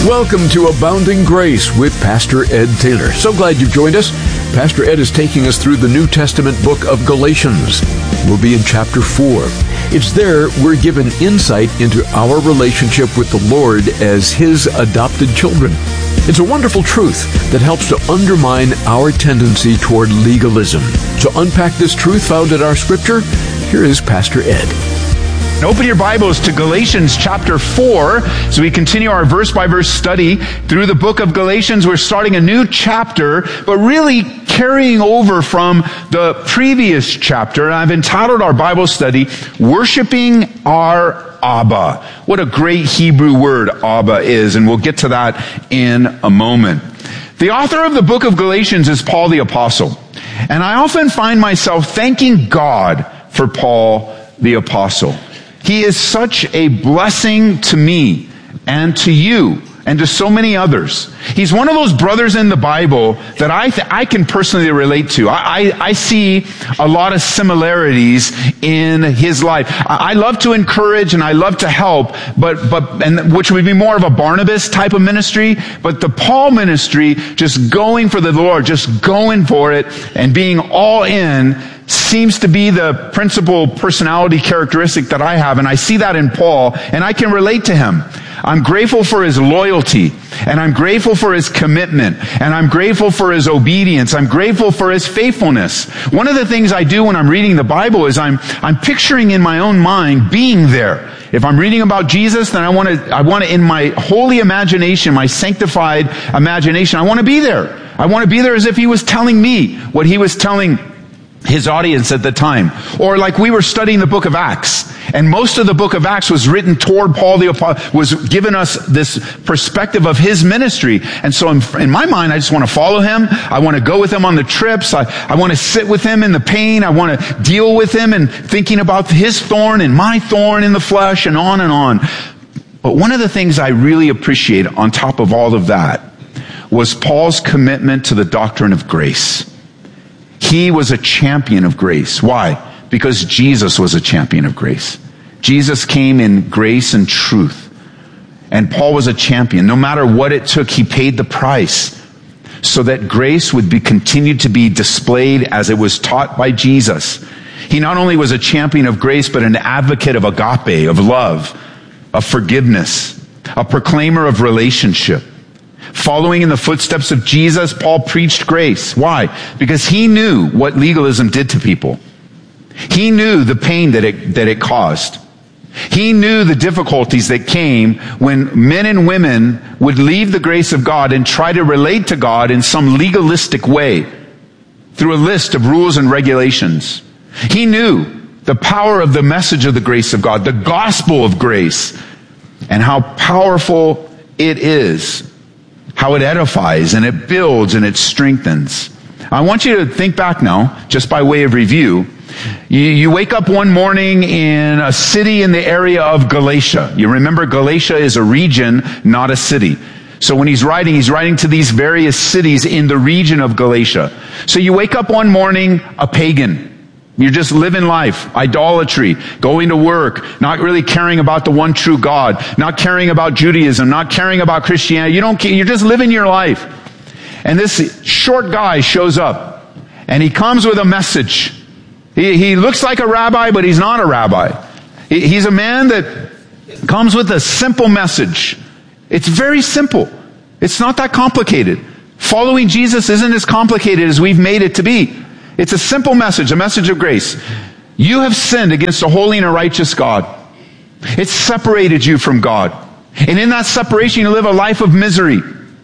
Welcome to Abounding Grace with Pastor Ed Taylor. So glad you've joined us. Pastor Ed is taking us through the New Testament book of Galatians. We'll be in chapter 4. It's there we're given insight into our relationship with the Lord as His adopted children. It's a wonderful truth that helps to undermine our tendency toward legalism. To unpack this truth found in our scripture, here is Pastor Ed. Open your Bibles to Galatians chapter 4 as we continue our verse-by-verse study through the book of Galatians. We're starting a new chapter, but really carrying over from the previous chapter. I've entitled our Bible study, Worshiping Our Abba. What a great Hebrew word Abba is, and we'll get to that in a moment. The author of the book of Galatians is Paul the Apostle, and I often find myself thanking God for Paul the Apostle. He is such a blessing to me and to you and to so many others. He's one of those brothers in the Bible that I can personally relate to. I see a lot of similarities in his life. I love to encourage and I love to help, and which would be more of a Barnabas type of ministry, but the Paul ministry, just going for the Lord, just going for it and being all in, seems to be the principal personality characteristic that I have, and I see that in Paul, and I can relate to him. I'm grateful for his loyalty, and I'm grateful for his commitment, and I'm grateful for his obedience. I'm grateful for his faithfulness. One of the things I do when I'm reading the Bible is I'm picturing in my own mind being there. If I'm reading about Jesus, then I want to in my holy imagination, my sanctified imagination, I want to be there. I want to be there as if he was telling me what he was telling his audience at the time. Or like we were studying the book of Acts, and most of the book of Acts was written toward Paul the Apostle, was giving us this perspective of his ministry. And so in my mind, I just want to follow him. I want to go with him on the trips. I want to sit with him in the pain. I want to deal with him and thinking about his thorn and my thorn in the flesh and on and on. But one of the things I really appreciate on top of all of that was Paul's commitment to the doctrine of grace. He was a champion of grace. Why? Because Jesus was a champion of grace. Jesus came in grace and truth. And Paul was a champion. No matter what it took, he paid the price so that grace would be continued to be displayed as it was taught by Jesus. He not only was a champion of grace, but an advocate of agape, of love, of forgiveness, a proclaimer of relationship. Following in the footsteps of Jesus, Paul preached grace. Why? Because he knew what legalism did to people. He knew the pain that it caused. He knew the difficulties that came when men and women would leave the grace of God and try to relate to God in some legalistic way through a list of rules and regulations. He knew the power of the message of the grace of God, the gospel of grace, and how powerful it is. How it edifies and it builds and it strengthens. I want you to think back now, just by way of review. You wake up one morning in a city in the area of Galatia. You remember Galatia is a region, not a city. So when he's writing to these various cities in the region of Galatia. So you wake up one morning a pagan. You're just living life, idolatry, going to work, not really caring about the one true God, not caring about Judaism, not caring about Christianity. You're just living your life. And this short guy shows up, and he comes with a message. He looks like a rabbi, but he's not a rabbi. He's a man that comes with a simple message. It's very simple. It's not that complicated. Following Jesus isn't as complicated as we've made it to be. It's a simple message, a message of grace. You have sinned against a holy and a righteous God. It's separated you from God. And in that separation, you live a life of misery.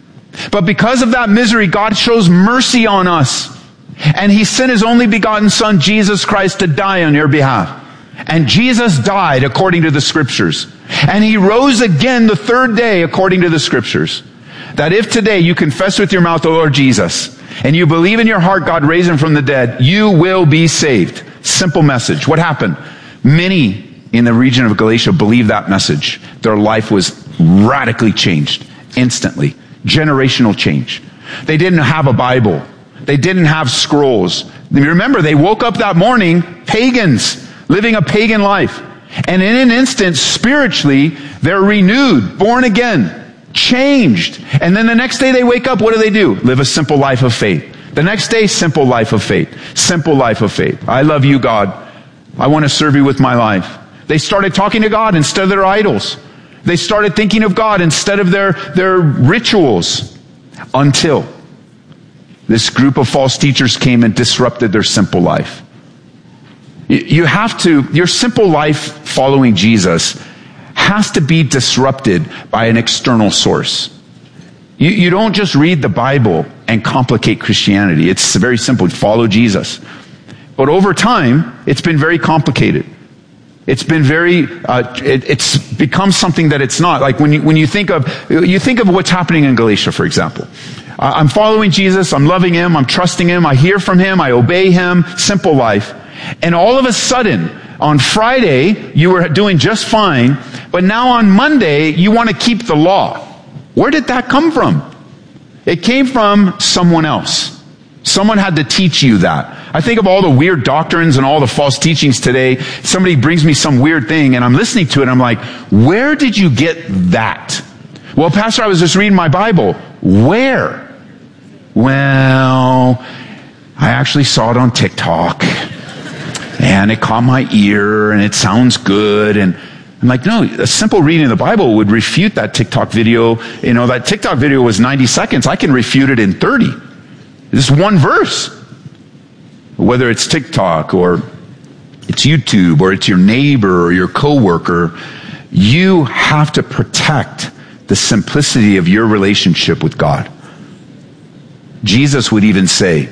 But because of that misery, God shows mercy on us. And He sent His only begotten Son, Jesus Christ, to die on your behalf. And Jesus died according to the Scriptures. And He rose again the third day according to the Scriptures. That if today you confess with your mouth the Lord Jesus, and you believe in your heart God raised Him from the dead, you will be saved. Simple message. What happened? Many in the region of Galatia believed that message. Their life was radically changed. Instantly. Generational change. They didn't have a Bible. They didn't have scrolls. Remember, they woke up that morning pagans, living a pagan life. And in an instant, spiritually, they're renewed, born again. Changed. And then the next day they wake up, what do? Live a simple life of faith. The next day, simple life of faith. Simple life of faith. I love you, God. I want to serve you with my life. They started talking to God instead of their idols. They started thinking of God instead of their rituals. Until this group of false teachers came and disrupted their simple life. Your simple life following Jesus has to be disrupted by an external source. You don't just read the Bible and complicate Christianity. It's very simple. Follow Jesus. But over time, it's been very complicated. It's been it's become something that it's not. Like when you think of what's happening in Galatia, for example. I'm following Jesus. I'm loving him. I'm trusting him. I hear from him. I obey him. Simple life. And all of a sudden, on Friday, you were doing just fine. But now on Monday, you want to keep the law. Where did that come from? It came from someone else. Someone had to teach you that. I think of all the weird doctrines and all the false teachings today. Somebody brings me some weird thing and I'm listening to it and I'm like, where did you get that? Well, Pastor, I was just reading my Bible. Where? Well, I actually saw it on TikTok and it caught my ear and it sounds good. And I'm like, no, a simple reading of the Bible would refute that TikTok video. You know, that TikTok video was 90 seconds. I can refute it in 30. Just one verse. Whether it's TikTok or it's YouTube or it's your neighbor or your coworker, you have to protect the simplicity of your relationship with God. Jesus would even say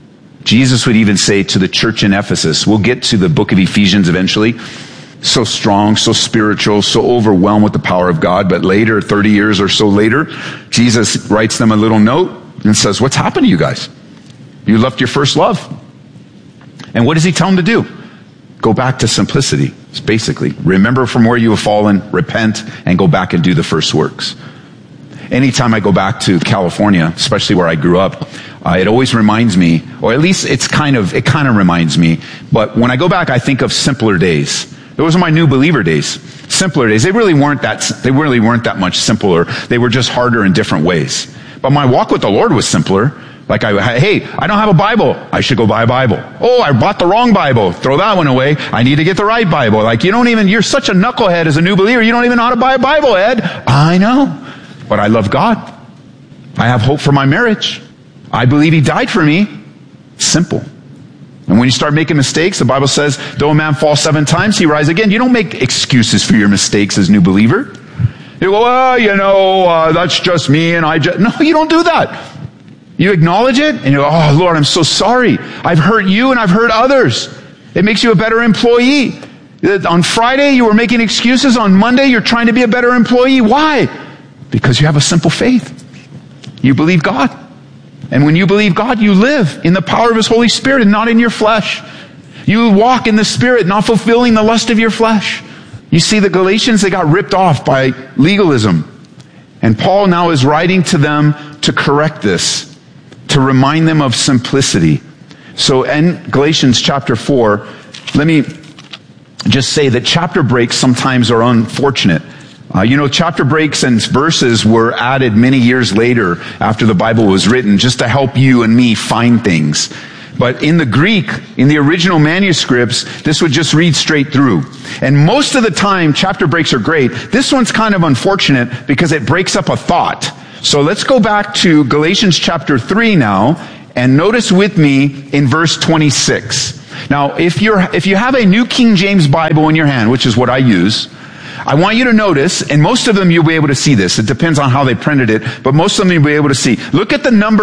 to the church in Ephesus, we'll get to the book of Ephesians eventually, so strong, so spiritual, so overwhelmed with the power of God, but later, 30 years or so later, Jesus writes them a little note and says, what's happened to you guys? You left your first love. And what does he tell them to do? Go back to simplicity. It's basically, remember from where you have fallen, repent, and go back and do the first works. Anytime I go back to California, especially where I grew up, it always reminds me, or at least it kind of reminds me, but when I go back, I think of simpler days. Those are my new believer days. Simpler days. They really weren't that much simpler. They were just harder in different ways. But my walk with the Lord was simpler. Like hey, I don't have a Bible. I should go buy a Bible. Oh, I bought the wrong Bible. Throw that one away. I need to get the right Bible. Like you're such a knucklehead as a new believer. You don't even know how to buy a Bible, Ed. I know. But I love God. I have hope for my marriage. I believe he died for me. Simple. And when you start making mistakes, the Bible says, though a man fall 7 times, he rise again. You don't make excuses for your mistakes as a new believer. You go, that's just me and No, you don't do that. You acknowledge it and you go, oh Lord, I'm so sorry. I've hurt you and I've hurt others. It makes you a better employee. On Friday, you were making excuses. On Monday, you're trying to be a better employee. Why? Because you have a simple faith. You believe God. And when you believe God, you live in the power of his Holy Spirit and not in your flesh. You walk in the Spirit, not fulfilling the lust of your flesh. You see, the Galatians, they got ripped off by legalism. And Paul now is writing to them to correct this, to remind them of simplicity. So in Galatians chapter 4, let me just say that chapter breaks sometimes are unfortunate. Chapter breaks and verses were added many years later after the Bible was written just to help you and me find things. But in the Greek, in the original manuscripts, this would just read straight through. And most of the time, chapter breaks are great. This one's kind of unfortunate because it breaks up a thought. So let's go back to Galatians chapter 3 now, and notice with me in verse 26. Now, if you have a New King James Bible in your hand, which is what I use, I want you to notice, and most of them you'll be able to see this. It depends on how they printed it, but most of them you'll be able to see. Look at the number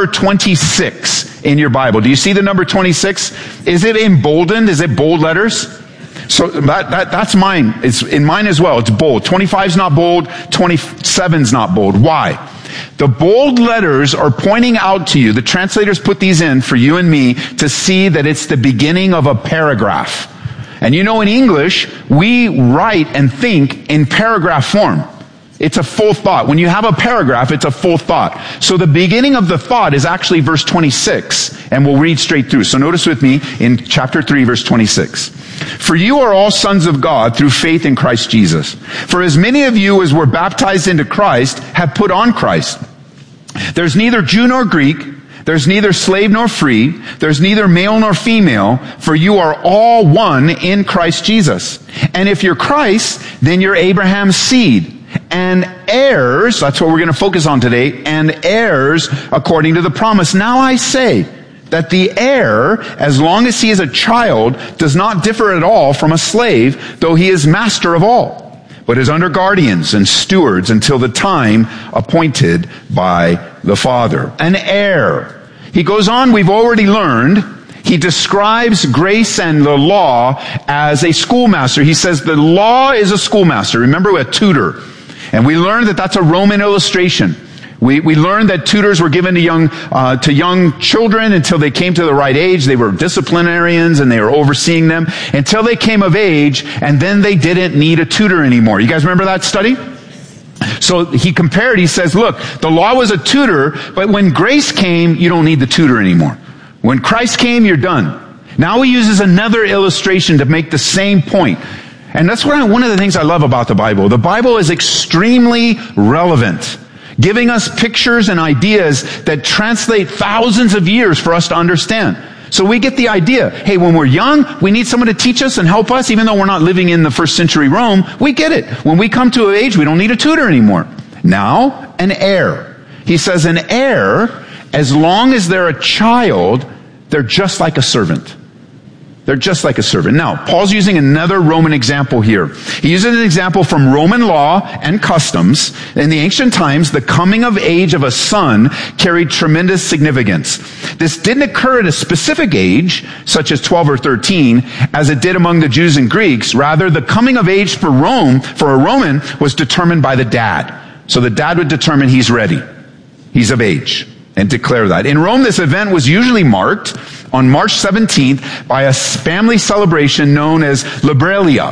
26 in your Bible. Do you see the number 26? Is it emboldened? Is it bold letters? So that's mine. It's in mine as well. It's bold. 25 is not bold. 27 is not bold. Why? The bold letters are pointing out to you. The translators put these in for you and me to see that it's the beginning of a paragraph. And in English, we write and think in paragraph form. It's a full thought. When you have a paragraph, it's a full thought. So the beginning of the thought is actually verse 26, and we'll read straight through. So notice with me in chapter 3, verse 26. For you are all sons of God through faith in Christ Jesus. For as many of you as were baptized into Christ have put on Christ. There's neither Jew nor Greek. There's neither slave nor free. There's neither male nor female, for you are all one in Christ Jesus. And if you're Christ, then you're Abraham's seed and heirs, that's what we're going to focus on today, and heirs according to the promise. Now I say that the heir, as long as he is a child, does not differ at all from a slave, though he is master of all, but is under guardians and stewards until the time appointed by the Father. An heir. He goes on, we've already learned, he describes grace and the law as a schoolmaster. He says the law is a schoolmaster. Remember, a tutor. And we learned that that's a Roman illustration. We learned that tutors were given to young children until they came to the right age. They were disciplinarians and they were overseeing them until they came of age, and then they didn't need a tutor anymore. You guys remember that study? So he compared, he says, look, the law was a tutor, but when grace came, you don't need the tutor anymore. When Christ came, you're done. Now he uses another illustration to make the same point. And that's one of the things I love about the Bible. The Bible is extremely relevant, giving us pictures and ideas that translate thousands of years for us to understand. So we get the idea, hey, when we're young, we need someone to teach us and help us, even though we're not living in the first century Rome. We get it. When we come to an age, we don't need a tutor anymore. Now, an heir. He says an heir, as long as they're a child, they're just like a servant. They're just like a servant. Now, Paul's using another Roman example here. He uses an example from Roman law and customs. In the ancient times, the coming of age of a son carried tremendous significance. This didn't occur at a specific age, such as 12 or 13, as it did among the Jews and Greeks. Rather, the coming of age for a Roman, was determined by the dad. So the dad would determine he's ready. He's of age. And declare that. In Rome, this event was usually marked on March 17th by a family celebration known as Liberalia.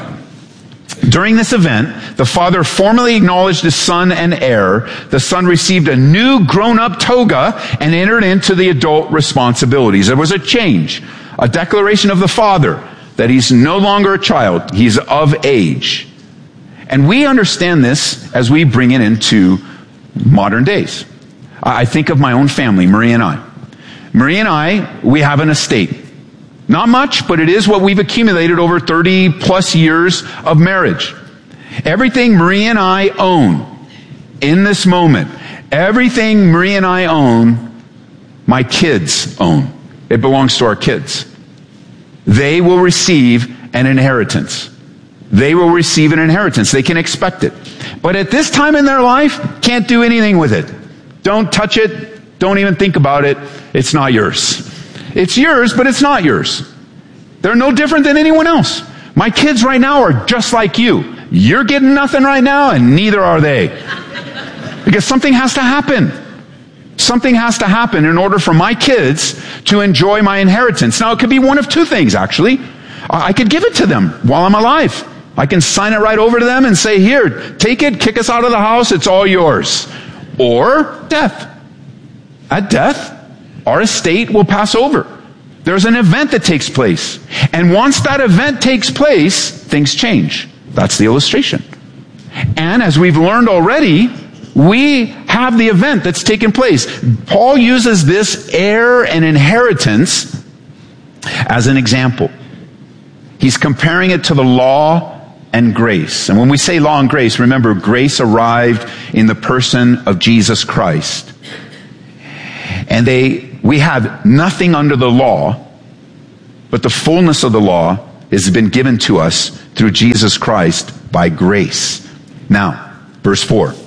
During this event, the father formally acknowledged his son and heir. The son received a new grown-up toga and entered into the adult responsibilities. There was a change, a declaration of the father that he's no longer a child, he's of age. And we understand this as we bring it into modern days. I think of my own family, Marie and I. Marie and I, we have an estate. Not much, but it is what we've accumulated over 30 plus years of marriage. Everything Marie and I own in this moment, everything Marie and I own, my kids own. It belongs to our kids. They will receive an inheritance. They will receive an inheritance. They can expect it. But at this time in their life, can't do anything with it. Don't touch it. Don't even think about it. It's not yours. It's yours, but it's not yours. They're no different than anyone else. My kids right now are just like you. You're getting nothing right now, and neither are they. Because something has to happen. Something has to happen in order for my kids to enjoy my inheritance. Now, it could be one of two things, actually. I could give it to them while I'm alive. I can sign it right over to them and say, here, take it, kick us out of the house, it's all yours. Or death. At death, our estate will pass over. There's an event that takes place. And once that event takes place, things change. That's the illustration. And as we've learned already, we have the event that's taken place. Paul uses this heir and inheritance as an example. He's comparing it to the law and grace. And when we say law and grace, remember, grace arrived in the person of Jesus Christ. And we have nothing under the law, but the fullness of the law has been given to us through Jesus Christ by grace. Now, verse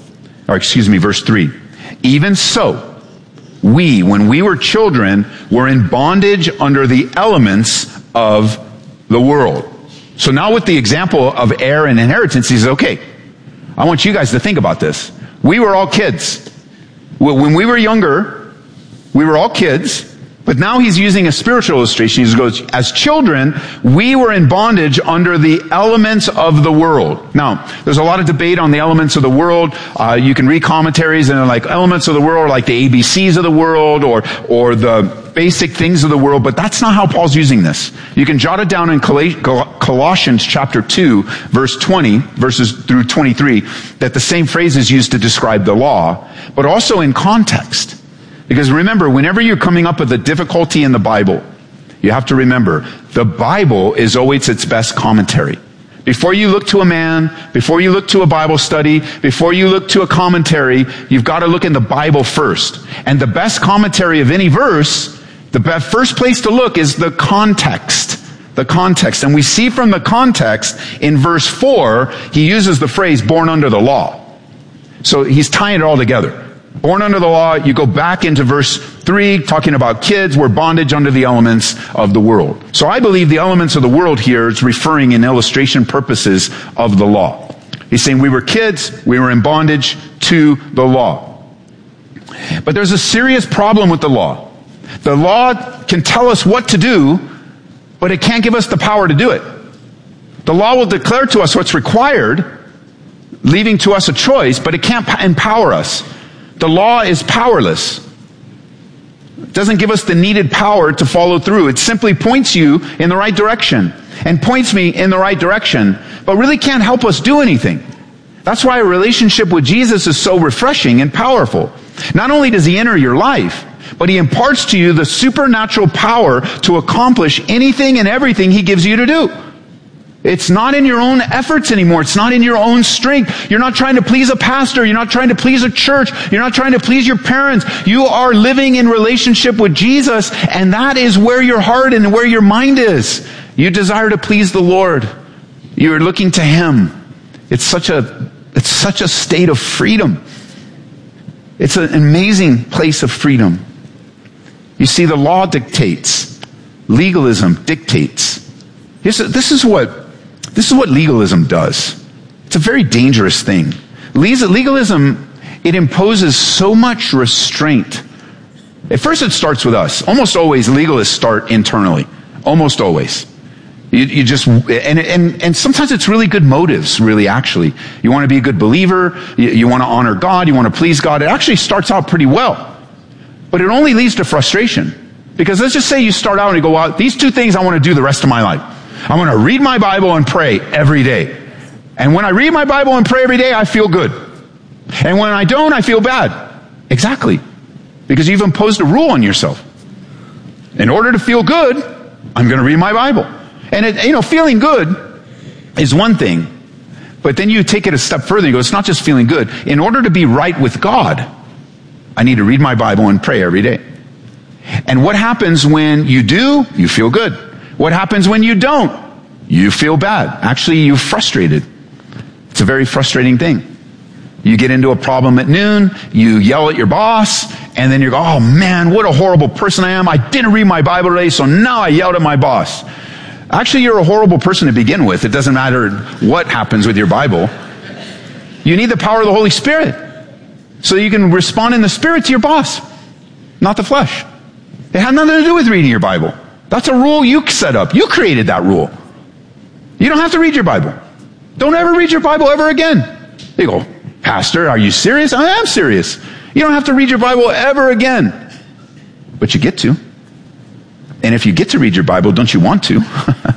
3. Even so, we, when we were children, were in bondage under the elements of the world. So now with the example of heir and inheritance, he says, okay, I want you guys to think about this. We were all kids. When we were younger, we were all kids, But now he's using a spiritual illustration. He goes, as children, we were in bondage under the elements of the world. Now, there's a lot of debate on the elements of the world. You can read commentaries and like elements of the world, like the ABCs of the world, or the basic things of the world, but that's not how Paul's using this. You can jot it down in Colossians chapter 2, verse 20, verses through 23, that the same phrase is used to describe the law, but also in context. Because remember, whenever you're coming up with a difficulty in the Bible, you have to remember, the Bible is always its best commentary. Before you look to a man, before you look to a Bible study, before you look to a commentary, you've got to look in the Bible first. And the best commentary of any verse, the first place to look is the context. The context. And we see from the context, in verse 4, he uses the phrase, born under the law. So he's tying it all together. Born under the law, you go back into verse 3, talking about kids, we're bondage under the elements of the world. So I believe the elements of the world here is referring in illustration purposes of the law. He's saying we were kids, we were in bondage to the law. But there's a serious problem with the law. The law can tell us what to do, but it can't give us the power to do it. The law will declare to us what's required, leaving to us a choice, but it can't empower us. The law is powerless. It doesn't give us the needed power to follow through. It simply points you in the right direction and points me in the right direction, but really can't help us do anything. That's why a relationship with Jesus is so refreshing and powerful. Not only does he enter your life, but he imparts to you the supernatural power to accomplish anything and everything he gives you to do. It's not in your own efforts anymore. It's not in your own strength. You're not trying to please a pastor. You're not trying to please a church. You're not trying to please your parents. You are living in relationship with Jesus, and that is where your heart and where your mind is. You desire to please the Lord. You are looking to him. It's such a state of freedom. It's an amazing place of freedom. You see, the law dictates. Legalism dictates. This is what legalism does. It's a very dangerous thing. Legalism, it imposes so much restraint. At first it starts with us. Almost always legalists start internally. Almost always. You just, and sometimes it's really good motives, really, actually. You want to be a good believer. You want to honor God. You want to please God. It actually starts out pretty well. But it only leads to frustration. Because let's just say you start out and you go, well, these two things I want to do the rest of my life. I want to read my Bible and pray every day. And when I read my Bible and pray every day, I feel good. And when I don't, I feel bad. Exactly. Because you've imposed a rule on yourself. In order to feel good, I'm going to read my Bible. And feeling good is one thing. But then you take it a step further and you go, it's not just feeling good. In order to be right with God, I need to read my Bible and pray every day. And what happens when you do? You feel good. What happens when you don't? You feel bad. Actually, you're frustrated. It's a very frustrating thing. You get into a problem at noon, you yell at your boss, and then you go, oh man, what a horrible person I am. I didn't read my Bible today, so now I yelled at my boss. Actually, you're a horrible person to begin with. It doesn't matter what happens with your Bible. You need the power of the Holy Spirit so you can respond in the Spirit to your boss, not the flesh. It had nothing to do with reading your Bible. That's a rule you set up. You created that rule. You don't have to read your Bible. Don't ever read your Bible ever again. You go, Pastor, are you serious? I am serious. You don't have to read your Bible ever again. But you get to. And if you get to read your Bible, don't you want to?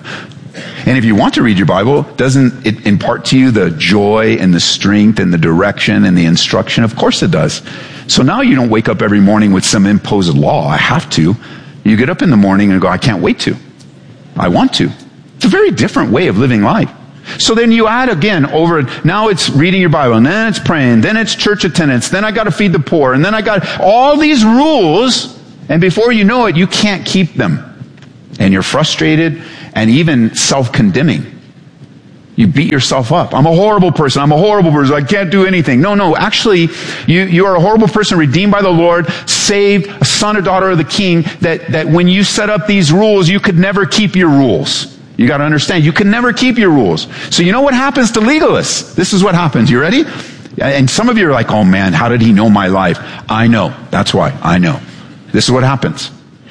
And if you want to read your Bible, doesn't it impart to you the joy and the strength and the direction and the instruction? Of course it does. So now you don't wake up every morning with some imposed law. I have to. You get up in the morning and go, I can't wait to. I want to. It's a very different way of living life. So then you add again over, now it's reading your Bible, and then it's praying, then it's church attendance, then I got to feed the poor, and then I got all these rules, and before you know it, you can't keep them. And you're frustrated and even self-condemning. You beat yourself up. I'm a horrible person. I'm a horrible person. I can't do anything. No. Actually, you are a horrible person redeemed by the Lord, saved, a son or daughter of the King, that when you set up these rules, you could never keep your rules. You got to understand, you can never keep your rules. So you know what happens to legalists? This is what happens. You ready? And some of you are like, oh man, how did he know my life? I know. That's why. I know. This is what happens.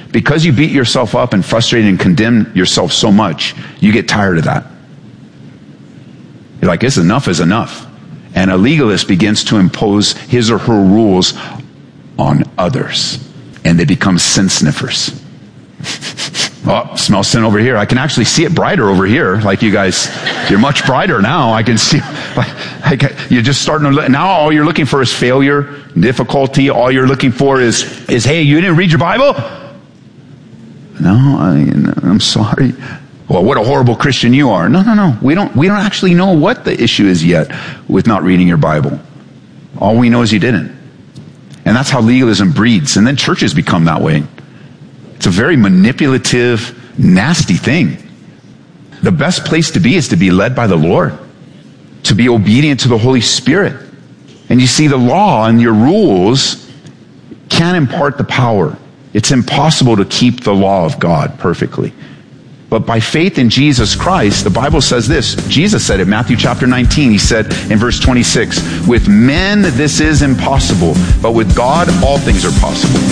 Because you beat yourself up and frustrate and condemn yourself so much, you get tired of that. You're like, enough is enough. And a legalist begins to impose his or her rules on others. And they become sin sniffers. Oh, smell sin over here. I can actually see it brighter over here. Like you guys, you're much brighter now. I can see, like you're just starting to, now all you're looking for is failure, difficulty. All you're looking for is hey, you didn't read your Bible? No, I'm sorry. Well, what a horrible Christian you are. No. We don't actually know what the issue is yet with not reading your Bible. All we know is you didn't. And that's how legalism breeds. And then churches become that way. It's a very manipulative, nasty thing. The best place to be is to be led by the Lord, to be obedient to the Holy Spirit. And you see, the law and your rules can't impart the power. It's impossible to keep the law of God perfectly. But by faith in Jesus Christ, the Bible says this. Jesus said in Matthew chapter 19, he said in verse 26, with men this is impossible, but with God all things are possible.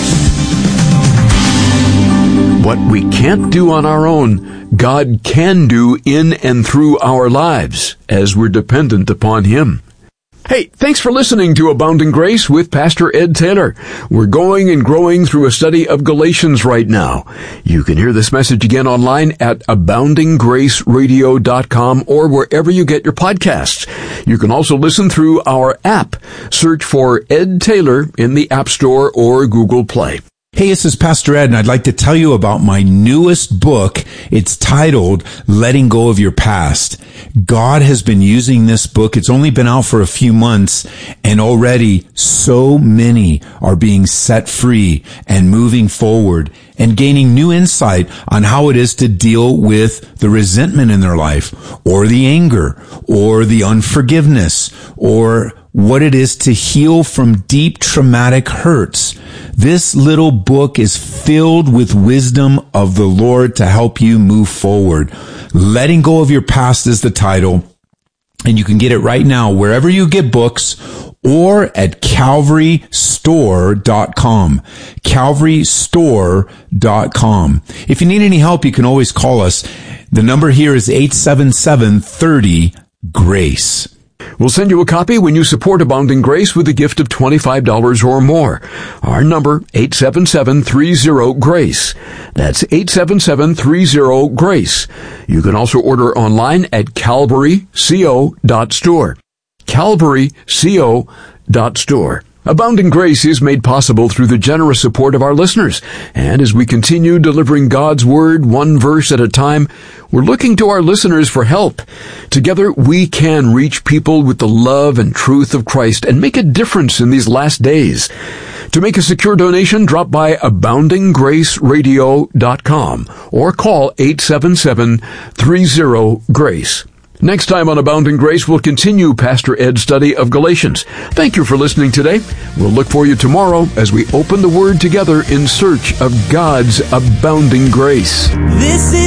What we can't do on our own, God can do in and through our lives as we're dependent upon Him. Hey, thanks for listening to Abounding Grace with Pastor Ed Taylor. We're going and growing through a study of Galatians right now. You can hear this message again online at aboundinggraceradio.com or wherever you get your podcasts. You can also listen through our app. Search for Ed Taylor in the App Store or Google Play. Hey, this is Pastor Ed, and I'd like to tell you about my newest book. It's titled Letting Go of Your Past. God has been using this book. It's only been out for a few months, and already so many are being set free and moving forward and gaining new insight on how it is to deal with the resentment in their life, or the anger, or the unforgiveness, or what it is to heal from deep traumatic hurts. This little book is filled with wisdom of the Lord to help you move forward. Letting Go of Your Past is the title, and you can get it right now wherever you get books or at calvarystore.com. calvarystore.com. If you need any help, you can always call us. The number here is 877-30-GRACE. We'll send you a copy when you support Abounding Grace with a gift of $25 or more. Our number, 877-30-GRACE. That's 877-30-GRACE. You can also order online at calvaryco.store. calvaryco.store. Abounding Grace is made possible through the generous support of our listeners. And as we continue delivering God's Word one verse at a time, we're looking to our listeners for help. Together, we can reach people with the love and truth of Christ and make a difference in these last days. To make a secure donation, drop by aboundinggraceradio.com or call 877-30-GRACE. Next time on Abounding Grace, we'll continue Pastor Ed's study of Galatians. Thank you for listening today. We'll look for you tomorrow as we open the Word together in search of God's abounding grace. This is